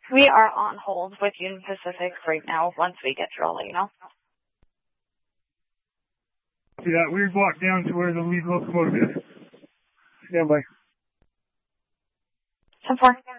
We are on hold with Union Pacific right now. Once we get through, I'll let you know. Yeah, we've walked down to where the lead locomotive is. Stand by. 10-4.